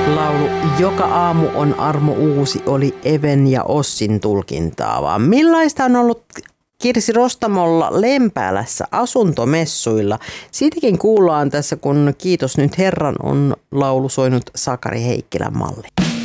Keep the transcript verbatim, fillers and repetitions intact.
Laulu Joka aamu on armo uusi oli Even ja Ossin tulkintaa, vaan millaista on ollut Kirsi Rostamolla Lempäälässä asuntomessuilla? Siitäkin kuullaan tässä, kun Kiitos nyt Herran on laulu soinut Sakari Heikkilän malli.